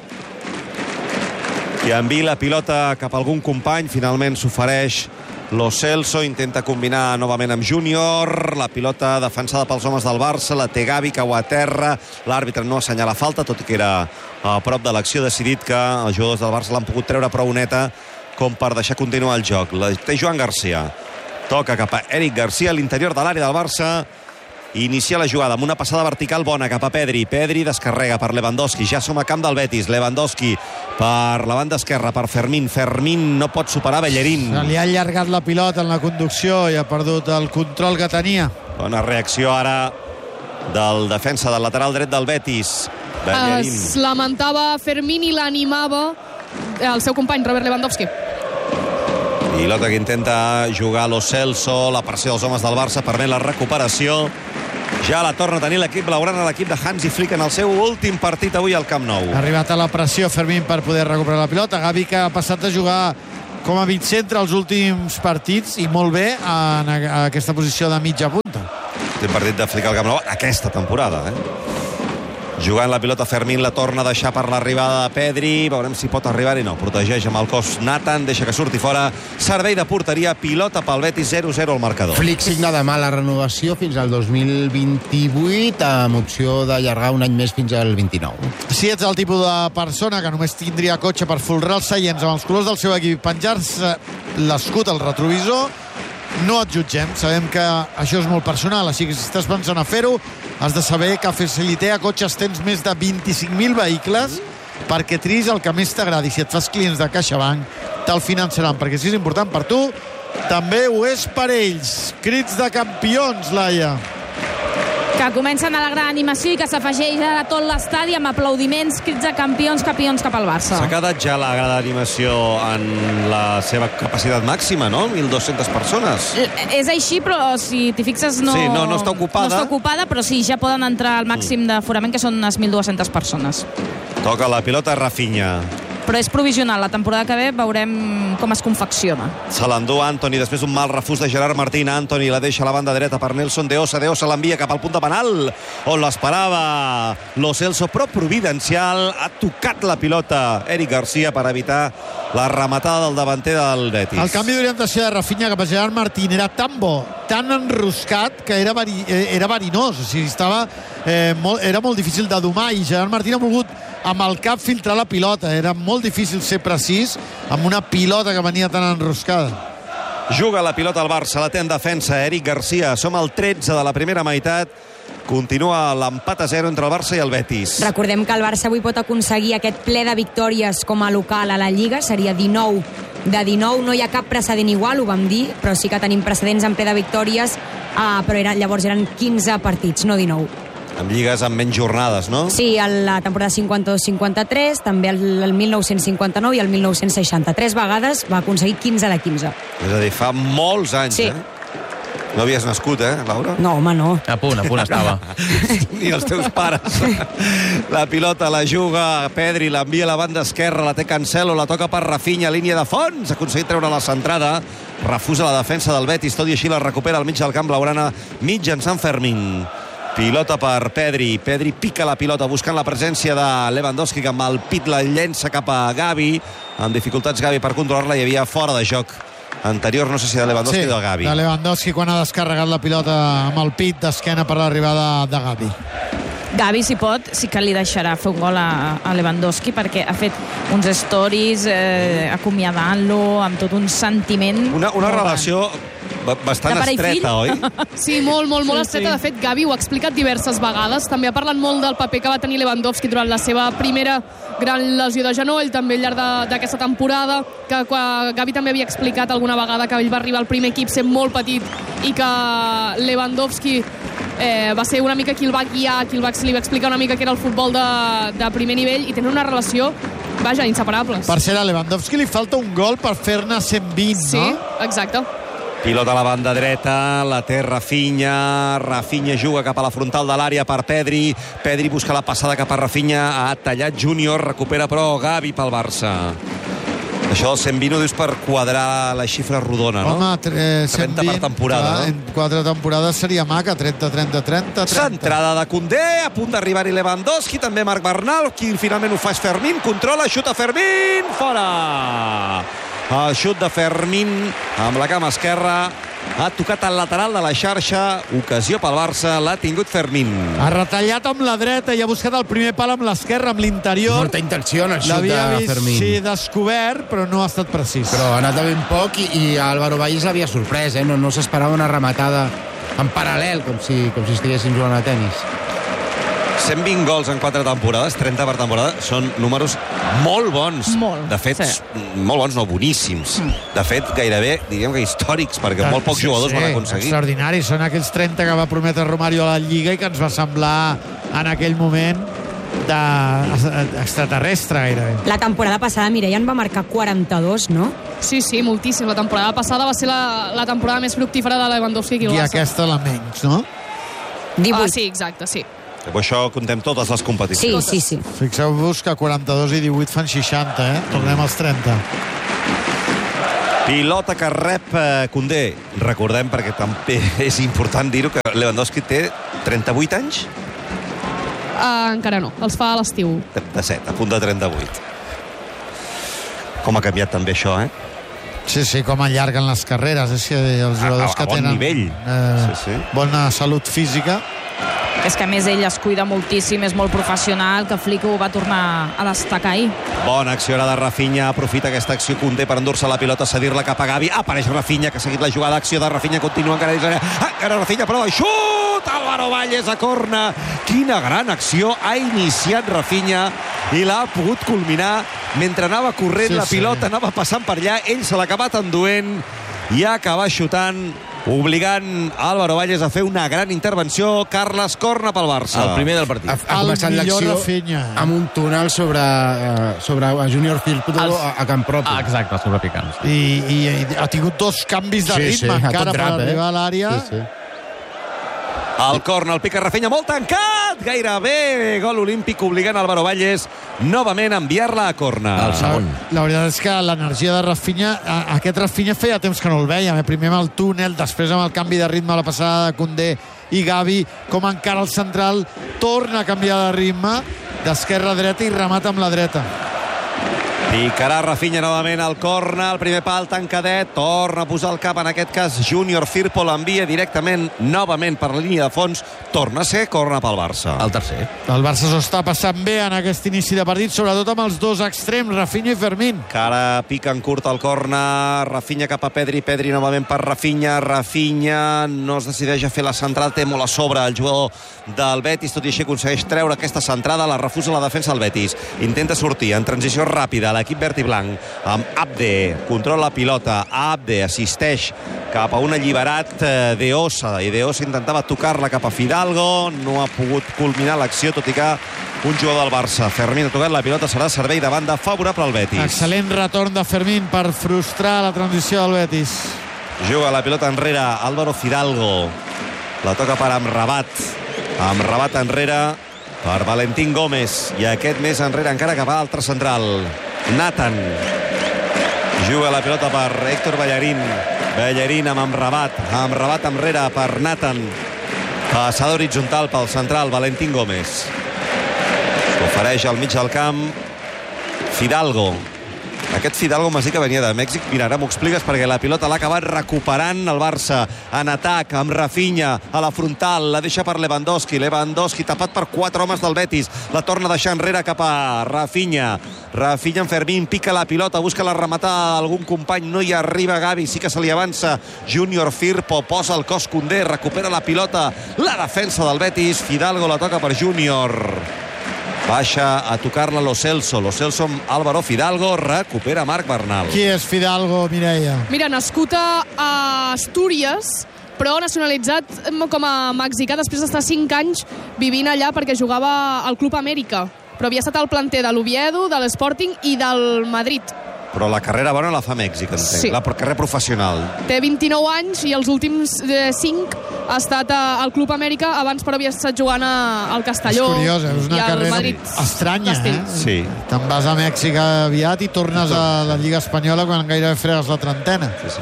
i envia la pilota cap a algun company, finalment s'ofereix Lo Celso, intenta combinar novament amb Júnior, la pilota defensada pels homes del Barça, la té Gavi, cau a terra, l'àrbitre no assenyala falta, tot i que era a prop de l'acció, decidit que els jugadors del Barça l'han pogut treure prou neta com per deixar continuar el joc. La té Joan Garcia, toca cap a Eric Garcia a l'interior de l'àrea del Barça, inicia la jugada amb una passada vertical bona cap a Pedri. Pedri descarrega per Lewandowski, ja som a camp del Betis. Lewandowski per la banda esquerra per Fermín. Fermín no pot superar Bellerín. Se li ha allargat la pilota en la conducció i ha perdut el control que tenia. Bona reacció ara del defensa del lateral dret del Betis, Bellerín. Es lamentava Fermín i l'animava el seu company Robert Lewandowski. Pilota que intenta jugar Lo Celso, la pressió dels homes del Barça permet la recuperació. Ja la torna a tenir l'equip blaugrana, l'equip de Hansi Flick en el seu últim partit avui al Camp Nou. Ha arribat a la pressió Fermín per poder recuperar la pilota. Gavi, que ha passat de jugar com a mig centre els últims partits i molt bé en aquesta posició de mitja punta. L'últim partit de Flick al Camp Nou aquesta temporada, eh? Jugant la pilota Fermín, la torna a deixar per l'arribada de Pedri, veurem si pot arribar-hi. No, protegeix amb el cos Nathan, deixa que surti fora, servei de porteria, pilota pel Betis, zero zero al marcador. Flick signa demà la renovació fins al dos mil vint-i-vuit amb opció d'allargar un any més fins al vint-i-nou. Si ets el tipus de persona que només tindria cotxe per folrar els seients amb els colors del seu equip, penjar-se l'escut al retrovisor, no et jutgem, sabem que això és molt personal, així que si estàs pensant a fer-ho, has de saber que a Facilitea Cotxes tens més de vint-i-cinc mil vehicles perquè triïs el que més t'agradi. Si et fas clients de CaixaBank, te'l finançaran, perquè si és important per tu, també ho és per ells. Crits de campions, Laia. Que comencen a la gran animació i que s'afegeix a tot l'estadi amb aplaudiments, crits de campions, campions cap al Barça. S'ha quedat ja la gran animació en la seva capacitat màxima, no? mil dues-centes persones. És així, però si t'hi fixes no... Sí, no, no està ocupada. No està ocupada, però sí, ja poden entrar al màxim d'aforament, que són unes mil dues-centes persones. Toca la pilota Rafinha. Però és provisional, la temporada que ve veurem com es confecciona. Se l'endú Antoni, després d'un mal refús de Gerard Martín. Antoni la deixa a la banda dreta per Nelson de Osa. De Osa l'envia cap al punt de penal, on l'esperava Lo Celso, però providencial. Ha tocat la pilota Eric Garcia per evitar la rematada del davanter del Betis. El canvi d'orientació de Rafinha cap a Gerard Martín era tan bo, tan enroscat, que era, veri, era verinós. O sigui, estava, eh, molt, era molt difícil de domar, i Gerard Martín ha volgut amb el cap filtrar la pilota. Era molt difícil ser precís amb una pilota que venia tan enroscada. Juga la pilota al Barça, la té en defensa Eric Garcia. Som al tretze de la primera meitat Continua l'empat a zero entre el Barça i el Betis. Recordem que el Barça avui pot aconseguir aquest ple de victòries com a local a la Lliga, seria dinou de dinou, no hi ha cap precedent igual, ho vam dir, però sí que tenim precedents en ple de victòries, uh, però era, llavors eren quinze partits, no dinou. Amb lligues amb menys jornades, no? Sí, a la temporada cinquanta-dos cinquanta-tres, també el, el mil nou-cents cinquanta-nou i el mil nou-cents seixanta. Tres vegades va aconseguir quinze de quinze. És a dir, fa molts anys, sí. eh? No havies nascut, eh, Laura? No, home, no. A punt, a punt estava. Ni els teus pares. La pilota la juga Pedri, l'envia a la banda esquerra, la té Cancelo, la toca per Rafinha, línia de fons, ha aconseguit treure la centrada, refusa la defensa del Betis, tot i així la recupera al mig del camp blaugrana, mitjançant Fermín. Pilota per Pedri, Pedri pica la pilota buscant la presència de Lewandowski, que amb el pit la llença cap a Gavi, amb dificultats Gavi per controlar-la, hi havia fora de joc anterior, no sé si de Lewandowski sí, o de Gavi. de Lewandowski quan ha descarregat la pilota amb el pit d'esquena per l'arribada de Gavi. Gavi, si pot, sí que li deixarà fer un gol a, a Lewandowski, perquè ha fet uns stories eh, acomiadant-lo amb tot un sentiment. Una, una relació bastant estreta, oi? Sí, molt, molt, molt Sí, estreta. sí. De fet, Gavi ho ha explicat diverses vegades. També ha parlat molt del paper que va tenir Lewandowski durant la seva primera gran lesió de genoll, també al llarg de- d'aquesta temporada, que quan Gavi també havia explicat alguna vegada que ell va arribar al primer equip sent molt petit i que Lewandowski eh, va ser una mica qui el va guiar, qui el va, li va explicar una mica què era el futbol de, de primer nivell, i tenen una relació, vaja, inseparables. Per ser a Lewandowski li falta un gol per fer-ne cent vint, Sí, no? exacte. Pilota a la banda dreta, la té Rafinha, Rafinha juga cap a la frontal de l'àrea per Pedri, Pedri busca la passada cap a Rafinha, ha tallat Júnior, recupera però Gavi pel Barça. Això del cent vint ho dius per quadrar la xifra rodona, no? Home, eh, cent trenta vint, per temporada, clar, no? en quatre temporades seria maca, trenta, trenta, trenta, trenta. Centrada de Koundé, a punt d'arribar-hi Lewandowski, també Marc Bernal, qui finalment ho fa és Fermín, controla, xuta Fermín, fora! El xut de Fermín amb la cama esquerra ha tocat al lateral de la xarxa, ocasió pel Barça, l'ha tingut Fermín. Ha retallat amb la dreta i ha buscat el primer pal amb l'esquerra, amb l'interior. Molta intenció en el xut L'havia de vist, Fermín. sí, descobert, però no ha estat precís. Però ha anat de ben poc i, i Álvaro Valles l'havia sorprès, eh? No, no s'esperava una rematada en paral·lel, com si, com si estiguessin jugant a tennis. cent vint gols en quatre temporades, trenta per temporada, són números molt bons. Molt, de fet, sí. molt bons, no, boníssims. De fet, gairebé, diríem que històrics, perquè molt pocs Sí, jugadors sí, van aconseguir. Extraordinari, són aquells trenta que va prometre Romario a la Lliga i que ens va semblar en aquell moment de extraterrestre gairebé. La temporada passada Mireia en va marcar quaranta-dos, no? Sí, sí, moltíssim. La temporada passada va ser la, la temporada més fructífera de Lewandowski aquí al I Barça. aquesta la menys, no? Ah, sí, exacte, sí. Per això contem totes les competicions. Sí, sí, sí. Fixeu-vos que quaranta-dos i divuit fan seixanta, eh? Tornem als trenta. Pilota que rep eh, Koundé. Recordem, perquè també és important dir-ho, que Lewandowski té trenta-vuit anys? Uh, encara no, els fa a l'estiu. trenta-set, a punt de trenta-vuit. Com ha canviat també això, eh? Sí, sí, com allarguen les carreres. És que els jugadors a, a que bon tenen nivell. Eh, Sí, sí. bona salut física. És que a més ell es cuida moltíssim, és molt professional, que Flick ho va tornar a destacar ahir. Bona acció ara de Rafinha, aprofita aquesta acció Koundé per endur-se la pilota, cedir-la cap a Gavi, apareix Rafinha, que ha seguit la jugada, acció de Rafinha, continua encara dins l'àrea, encara Rafinha, però el xut, Álvaro Valles a corna, quina gran acció ha iniciat Rafinha i l'ha pogut culminar mentre anava corrent, Sí, la sí. pilota anava passant per allà, ell se l'ha acabat enduent i ha acabat xutant, obligant Álvaro Valles a fer una gran intervenció. Carles, corna pel Barça. El primer del partit. Ha, ha començat l'acció amb un túnel sobre, uh, sobre Junior Firpo a, a camp propi. Ah, exacte, sobrepicant. I, i, i ha tingut dos canvis de Sí, ritme sí, a encara tot per drap, eh? arribar a l'àrea. Sí, sí. El corna, el pica Rafinha, molt tancat, gairebé gol olímpic, obligant Álvaro Valles novament a enviar-la a corna. El segon. La veritat és que l'energia de Rafinha, a- aquest Rafinha feia temps que no el vèiem, eh? Primer amb el túnel, després amb el canvi de ritme a la passada de Koundé i Gavi, com encara el central torna a canviar de ritme d'esquerra a dreta i remata amb la dreta. Picarà Rafinha novament al corner, el primer pal tancadet, torna a posar el cap, en aquest cas Júnior Firpo l'envia directament, novament per la línia de fons, torna a ser corner pel Barça. El tercer. El Barça s'ho està passant bé en aquest inici de partit, sobretot amb els dos extrems, Rafinha i Fermín. Que ara pica en curt al corner, Rafinha cap a Pedri, Pedri novament per Rafinha, Rafinha no es decideix a fer la centrada, té molt a sobre el jugador del Betis, tot i així aconsegueix treure aquesta centrada, la refusa la defensa del Betis, intenta sortir en transició ràpida l'equip verd i blanc, amb Abde, controla la pilota, Abde assisteix cap a un alliberat De Osa, i De Osa intentava tocar-la cap a Fidalgo, no ha pogut culminar l'acció, tot i que un jugador del Barça, Fermín, ha tocat la pilota, serà servei de banda favorable al Betis. Excel·lent retorn de Fermín per frustrar la transició del Betis. Juga la pilota enrere, Álvaro Fidalgo, la toca per Amrabat, Amrabat enrere per Valentín Gómez, i aquest més enrere encara cap a l'altre central, Nathan. Juga la pilota per Héctor Bellerín, Bellerín amb Amrabat, Amrabat enrere per Nathan, passada horitzontal pel central Valentín Gómez, ofereix al mig del camp Fidalgo. Aquest Fidalgo m'ha dit que venia de Mèxic. Mira, ara m'ho expliques, perquè la pilota l'ha acabat recuperant el Barça en atac amb Rafinha a la frontal, la deixa per Lewandowski, Lewandowski tapat per quatre homes del Betis, la torna a deixar enrere cap a Rafinha, Rafinha en Fermín, pica la pilota, busca la rematar algun company, no hi arriba Gavi, sí que se li avança Júnior Firpo, posa el cos Koundé, recupera la pilota, la defensa del Betis, Fidalgo la toca per Júnior, baixa a tocar-la Lo Celso. Lo Celso amb Álvaro Fidalgo, recupera Marc Bernal. Qui és Fidalgo, Mireia? Mira, nascut a Astúries, però nacionalitzat com a mexicà després d'estar cinc anys vivint allà perquè jugava al Club Amèrica. Però havia estat al planter de l'Oviedo, de l'Sporting i del Madrid. Però la carrera bona la fa Mèxic, entenc. Sí. La carrera professional. Té vint-i-nou anys i els últims cinc ha estat al Club Amèrica, abans però havia estat jugant al Castelló. És curiós, és una carrera Madrid. estranya, eh? Sí. Te'n vas a Mèxic aviat i tornes a la Lliga Espanyola quan gairebé fregues la trentena. Sí,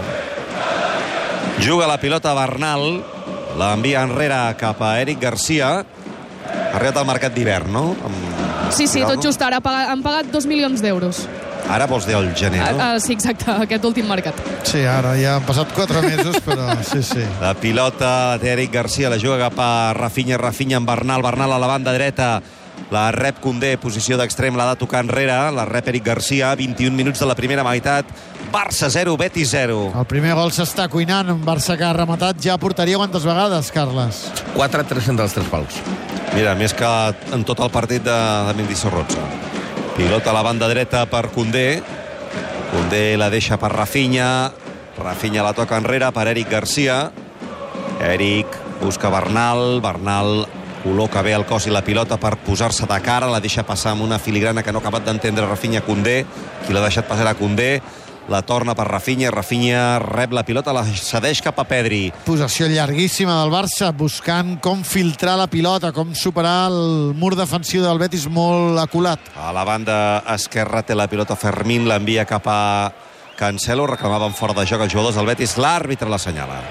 sí. Juga la pilota Bernal, l'envia enrere cap a Eric Garcia. Ha arribat al mercat d'hivern, no? Amb Sí, sí, Fidalgo. tot just ara. Han pagat dos milions d'euros. Ara vols dir el gener, no? Uh, sí, exacte, aquest últim mercat. Sí, ara ja han passat quatre mesos, però sí, sí. La pilota d'Eric Garcia la juga cap a Rafinha, Rafinha amb Bernal, Bernal a la banda dreta, la rep Koundé, posició d'extrem, l'ha de tocar enrere, la rep Eric Garcia, vint-i-un minuts de la primera meitat, Barça zero, Betis zero. El primer gol s'està cuinant, un Barça que ha rematat ja portaria quantes vegades, Carles? quatre tres cents dels tres pals. Mira, més que en tot el partit de, de Mendizorroza. Pilota a la banda dreta per Koundé. Koundé la deixa per Rafinha. Rafinha la toca enrere per Eric Garcia. Eric busca Bernal. Bernal col·loca bé el cos i la pilota per posar-se de cara. La deixa passar amb una filigrana que no ha acabat d'entendre Rafinha Koundé. Qui l'ha deixat passar a Koundé. La torna per Rafinha. Rafinha rep la pilota, la cedeix cap a Pedri. Possessió llarguíssima del Barça, buscant com filtrar la pilota, com superar el mur defensiu del Betis molt aculat. A la banda esquerra té la pilota Fermín, l'envia cap a Cancelo, reclamaven fora de joc els jugadors del Betis, l'àrbitre l'assenyala.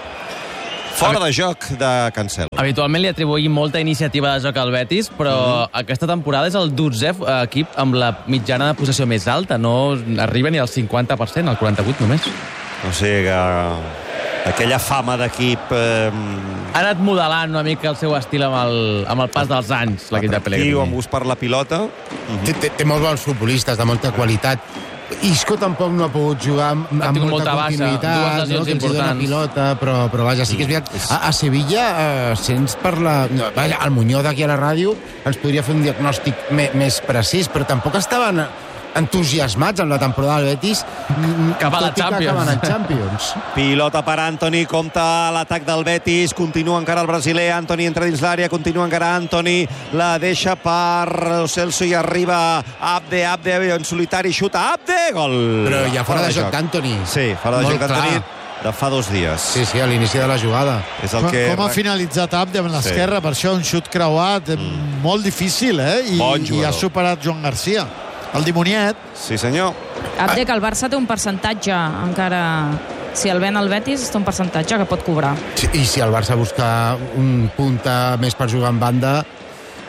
Fora de joc de Cancelo. Habitualment li atribuïm molta iniciativa de joc al Betis, però mm. aquesta temporada és el dotzè equip amb la mitjana de possessió més alta. No arriba ni al cinquanta per cent, al quaranta-vuit només. O sigui que aquella fama d'equip... Eh... Ha anat modelant una mica el seu estil amb el, amb el pas dels anys, l'equip de Pellegrini. Atractiu, amb gust per la pilota. Mm-hmm. té, té, té molts bons futbolistes, de molta qualitat. Isco tampoc no ha pogut jugar amb, amb molta, molta continuïtat, baixa, no? Que ens dona pilota, però, però vaja, sí que és veritat. A, a Sevilla, eh, sents per la... No, vaja, el Muñoz aquí a la ràdio ens podria fer un diagnòstic me, més precís, però tampoc estaven entusiasmats amb la temporada del Betis, cap a la Champions. Champions. Pilota per Antoni, compta l'atac del Betis, continua encara el brasiler, Antoni entra dins l'àrea, continua encara Antoni, la deixa per Celso i arriba Abde, Abde en solitari, xuta Abde, gol! Però ja fora de joc d'Antoni. Sí, fora de joc d'Antoni de fa dos dies. Sí, sí, a l'inici de la jugada. És el com, que... com ha finalitzat Abde amb l'esquerra, sí. Per això un xut creuat, mm. molt difícil, eh? I, bon i ha superat Joan Garcia. El dimoniet. Sí, senyor. Abde, que el Barça té un percentatge encara... Si el ven al Betis, té un percentatge que pot cobrar. Sí, i si el Barça busca un punta més per jugar en banda,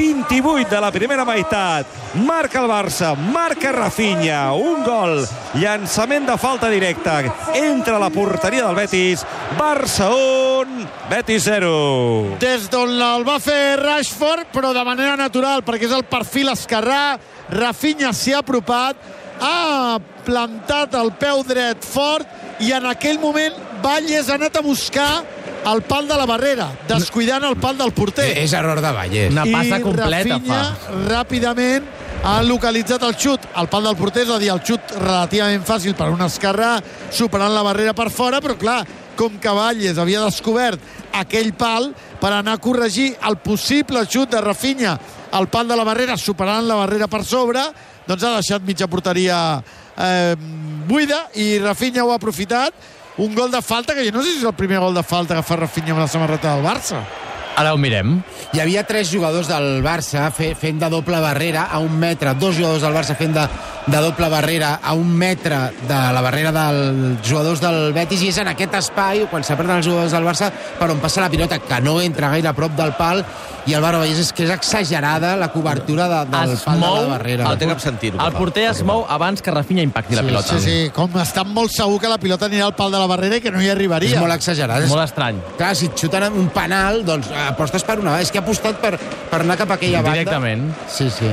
vint-i-vuit de la primera meitat. Marca el Barça, marca Rafinha, un gol, llançament de falta directa, entra a la porteria del Betis, Barça un, Betis zero. Des d'on el va fer Rashford, però de manera natural, perquè és el perfil esquerrà, Rafinha s'hi ha apropat, ha plantat el peu dret fort i en aquell moment Valles ha anat a buscar el pal de la barrera, descuidant el pal del porter. És error de Valles. Una passa completa I Rafinha fa. ràpidament ha localitzat el xut al pal del porter, és a dir, el xut relativament fàcil per un esquerrà, superant la barrera per fora, però clar, com que Valles havia descobert aquell pal per anar a corregir el possible xut de Rafinha al pal de la barrera, superant la barrera per sobre, doncs ha deixat mitja porteria eh, buida i Rafinha ho ha aprofitat. Un gol de falta, que jo no sé si és el primer gol de falta que fa Rafinha amb la samarreta del Barça. Ara ho mirem. Hi havia tres jugadors del Barça fe, fent de doble barrera a un metre, dos jugadors del Barça fent de, de doble barrera a un metre de la barrera dels jugadors del Betis, i és en aquest espai, quan s'apreten els jugadors del Barça, per on passa la pilota, que no entra gaire a prop del pal, i el Barça Valles és que és exagerada la cobertura de, del es pal mou, de la barrera. No té cap sentit. El porter es mou abans que Rafinha impacti la pilota. Sí, sí, com està molt segur que la pilota anirà al pal de la barrera i que no hi arribaria. És molt exagerat. Molt estrany. Clar, si et xuten un penal, doncs apostes per una. És que ha apostat per, per anar cap a aquella banda. Directament. Sí, sí.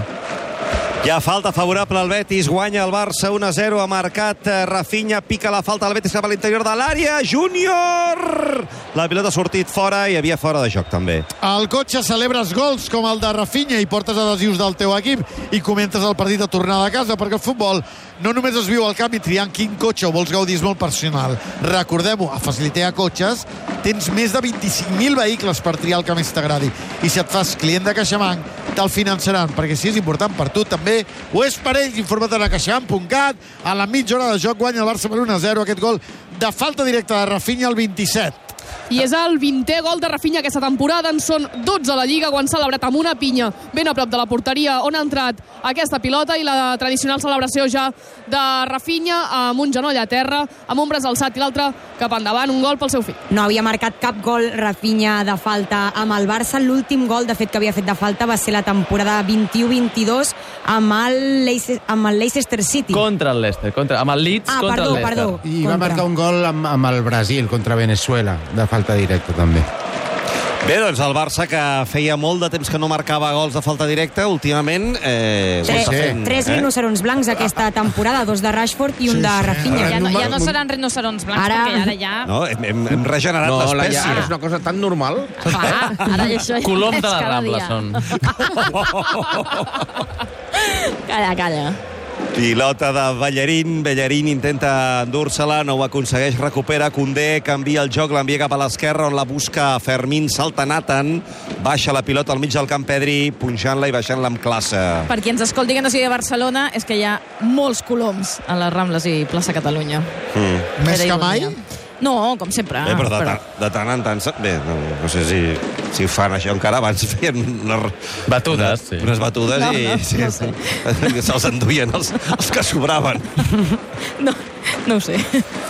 Hi ha falta favorable al Betis, guanya el Barça un a zero, ha marcat Rafinha, pica la falta al Betis cap a l'interior de l'àrea, Júnior! La pilota ha sortit fora i hi havia fora de joc també. Al cotxe celebres gols com el de Rafinha i portes adhesius del teu equip i comentes el partit de tornada a casa, perquè el futbol no només es viu al camp i triant quin cotxe o vols gaudir, és molt personal. Recordem-ho, a Facilitea Cotxes tens més de vint-i-cinc mil vehicles per triar el que més t'agradi. I si et fas client de CaixaBank, te'l finançaran, perquè si és important per tu, també ho és per ells. Informa't a caixabank punt cat. A la mitja hora de joc guanya el Barça per un a zero. Aquest gol de falta directa de Rafinha al vint-i-set. I és el vintè gol de Rafinha aquesta temporada. En són dotze a la Lliga, quan ha celebrat amb una pinya ben a prop de la porteria on ha entrat aquesta pilota, i la tradicional celebració ja de Rafinha amb un genoll a terra, amb un braç alçat i l'altre cap endavant. Un gol pel seu fill. No havia marcat cap gol Rafinha de falta amb el Barça. L'últim gol, de fet, que havia fet de falta va ser la temporada vint-i-u vint-i-dos amb el, Leicester, amb el Leicester City. Contra el Leicester, contra, amb el Leeds ah, contra perdó, el Leicester. Perdó, I va marcar un gol amb, amb el Brasil contra Venezuela, de falta directa també. Bé, doncs el Barça, que feia molt de temps que no marcava gols de falta directa, últimament eh, Tres, ho està fent. tres eh? rinocerons blancs aquesta temporada, dos de Rashford i un Sí, de sí. Rafinha. Ja no, ja no seran rinocerons blancs, Ara- perquè ara ja... No, hem, hem, hem regenerat No, la l'espècie. ja és una cosa tan normal. Clar, ara això ja Coloms és de la cada Rambla dia. són. Calla, calla. Pilota de Bellerín, Bellerín intenta endur-se-la, no ho aconsegueix, recupera Koundé, canvia el joc, l'envia cap a l'esquerra, on la busca Fermín, salta Nathan, baixa la pilota al mig del camp Pedri, punxant-la i baixant-la amb classe. Per qui ens escolti que no sigui de Barcelona, és que hi ha molts coloms a les Rambles i plaça Catalunya. Mm. Més Era que mai? ironia. No, com sempre. Bé, però de, tant, de tant en tant... Bé, no, no sé si, si ho fan això encara. Abans feien unes, Batudes, sí. unes batudes No, i no, sí, no sé. se'ls enduien els, els que sobraven. No, no ho sé.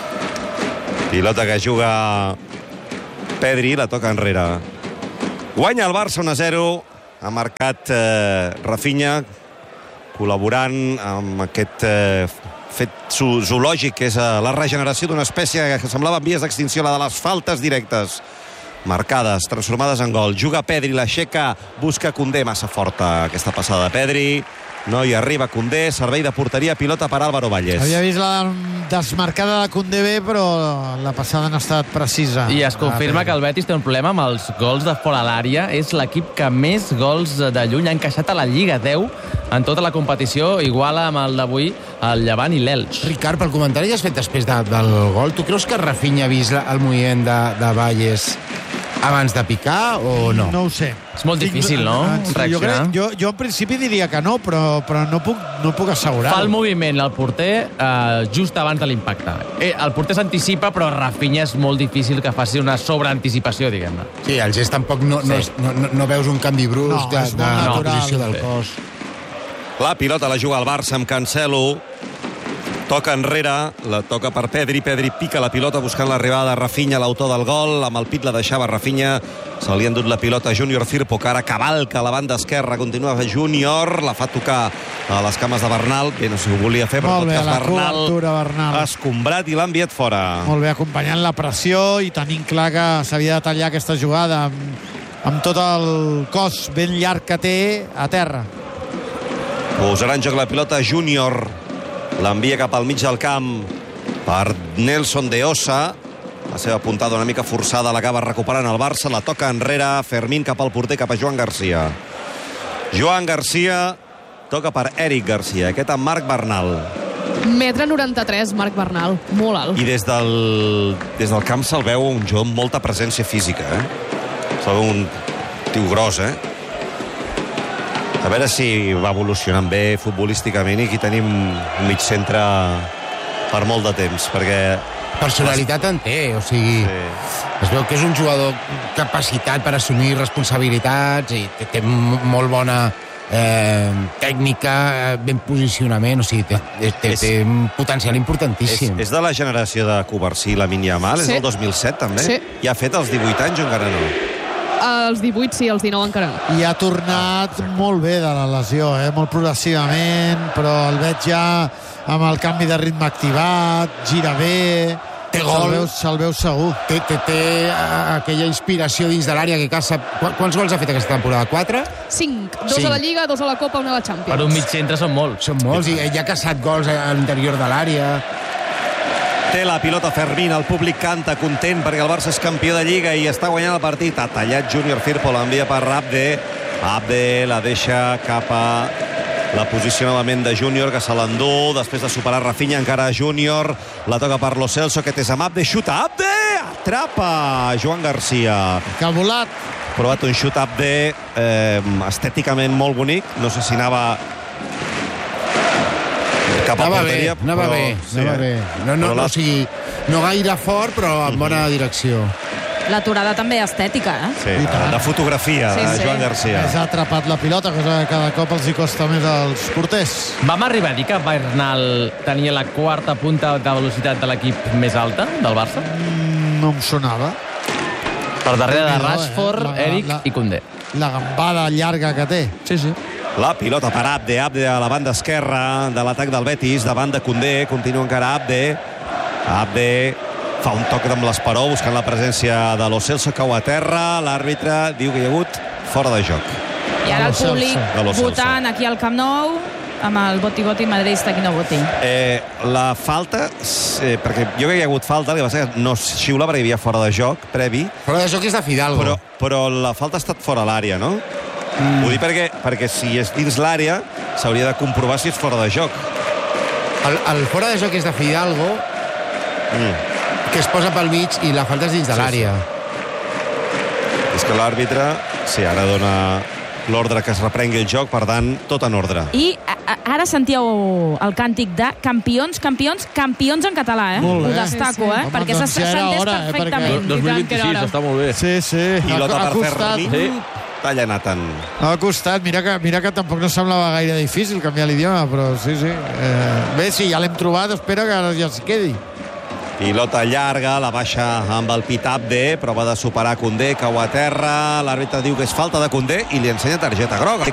Pilota que juga Pedri, la toca enrere. Guanya el Barça un a zero. Ha marcat eh, Rafinha, col·laborant amb aquest eh, fet zo zoològic, que és eh, la regeneració d'una espècie que semblava en vies d'extinció, la de les faltes directes. Marcades, transformades en gol. Juga Pedri, l'aixeca, busca Koundé, massa forta aquesta passada de Pedri. No hi arriba Koundé, servei de porteria, pilota per Álvaro Valles. Havia vist la desmarcada de Koundé bé, però la passada no ha estat precisa. I es confirma que el Betis té un problema amb els gols de fora l'àrea. És l'equip que més gols de lluny ha encaixat a la Lliga, deu en tota la competició, igual amb el d'avui el Llevant i l'Elx. Ricard, pel comentari que has fet després de, del gol, tu creus que Rafinha ha vist la, el moviment de, de Valles abans de picar o no? No ho sé. És molt difícil, no? Sí, jo, Reaccionar. crec, jo, jo en principi diria que no, però, però no puc, no puc assegurar. Fa el moviment el porter eh, just abans de l'impacte. Eh, el porter s'anticipa, però Rafinha és molt difícil que faci una sobreanticipació, diguem-ne. Sí, el gest tampoc no, no, Sí. és, no, no, no veus un canvi brusc No, de, és de, molt de natural. posició del Sí. cos. La pilota la juga el Barça amb Cancelo. Toca enrere, la toca per Pedri, Pedri pica la pilota buscant l'arribada de Rafinha, l'autor del gol, amb el pit la deixava Rafinha, se li ha endut la pilota a Júnior Firpo, que ara cavalca a la banda esquerra, continua Júnior, la fa tocar a les cames de Bernal, bé, no sé si ho volia fer, però molt tot bé, cas la Bernal, cobertura, Bernal. ha escombrat i l'ha enviat fora. Molt bé, acompanyant la pressió i tenint clar que s'havia de tallar aquesta jugada amb, amb tot el cos ben llarg que té a terra. Posarà en joc la pilota Júnior, l'envia cap al mig del camp per Nelson de Osa, la seva puntada una mica forçada l'acaba recuperant el Barça, la toca enrere, Fermín cap al porter, cap a Joan Garcia. Joan Garcia toca per Eric Garcia, aquest amb Marc Bernal. Metre noranta-tres, Marc Bernal, molt alt. I des del, des del camp se'l veu un jove amb molta presència física, eh? Se'l veu un tio gros, eh? A veure si va evolucionant bé futbolísticament i aquí tenim un mig centre per molt de temps, perquè... Personalitat en té, o sigui... Sí. Es veu que és un jugador capacitat per assumir responsabilitats i té, té molt bona eh, tècnica, ben posicionament, o sigui, té, té, té un potencial importantíssim. És, és de la generació de Covarsí i Lamine Yamal, sí. És del dos mil set també? Sí. I ha fet els divuit anys o encara no? Els divuit sí, els dinou encara no. I ha tornat ah, molt bé de la lesió, eh? Molt progressivament, però el veig ja amb el canvi de ritme activat, gira bé, se'l veu, se veu segur. Té, té, té aquella inspiració dins de l'àrea que caça... Quants gols ha fet aquesta temporada? Quatre? Cinc. Dos Cinc. a la Lliga, dos a la Copa, una a la Champions. Per un mig centre són molts. Són molts, i ell ha caçat gols a l'interior de l'àrea. Té la pilota Fermín, el públic canta content perquè el Barça és campió de Lliga i està guanyant el partit. Ha tallat Júnior Firpo, l'envia per Abde. Abde la deixa cap a la posició novament de Júnior, que se l'endú després de superar Rafinha, encara Júnior, la toca per Lo Celso, que és amb Abde, xuta Abde, atrapa Joan Garcia. Que ha volat. Provat un xut Abde, eh, estèticament molt bonic, no sé si anava... cap a anava porteria, bé, anava però, bé, sí, anava bé. No, no, no, o sigui, no gaire fort, però en bona direcció. L'aturada també estètica, eh? Sí, de fotografia, sí, de sí. Joan Garcia. Ha atrapat la pilota, cosa que cada cop els hi costa més als porters. Vam arribar a dir que Bernal tenia la quarta punta de velocitat de l'equip més alta del Barça? Mm, no em sonava. Per darrere de No, Rashford, eh? La- Eric la- i Koundé. La gambada llarga que té. Sí, sí. La pilota per Abde, Abde a la banda esquerra de l'atac del Betis, davant de Koundé, continua encara Abde. Abde fa un toc amb l'esperó, buscant la presència de Lo Celso, cau a terra, l'àrbitre diu que hi ha hagut fora de joc. I ara el De Lo públic Celso. De Lo Celso. votant aquí al Camp Nou amb el boti-boti madridista qui no voti. Eh, la falta, eh, perquè jo crec que hi ha hagut falta, el que passa que no xiula perquè hi havia fora de joc, previ. Fora de joc és de Fidalgo. Però, però la falta ha estat fora l'àrea, no? Mm. Ho dic perquè, perquè si és dins l'àrea s'hauria de comprovar si és fora de joc. El, el fora de joc és de Fidalgo, mm. que es posa pel mig i la falta és dins de Sí, l'àrea. Sí. És que l'àrbitre, sí, ara dona l'ordre que es reprengui el joc, per tant, tot en ordre. I a, a, ara sentíeu el càntic de campions, campions, campions en català, eh? Molt bé. Ho destaco, Sí, sí. eh? Home, Perquè doncs s'ha ja era entès hora, eh, perfectament. perquè- dos mil vint-i-sis, està molt bé. Sí, sí. Pilota Ha- ha per costat. Fermín. Sí. Talla Nathan. Ha costat, mira que, mira que tampoc no semblava gaire difícil canviar l'idioma, però sí, sí. Eh, bé, sí, ja l'hem trobat, espera que ara ja s'hi quedi. Pilota llarga, la baixa amb el pit Abde, prova de superar Koundé, cau a terra, l'àrbitre diu que és falta de Koundé i li ensenya targeta groga.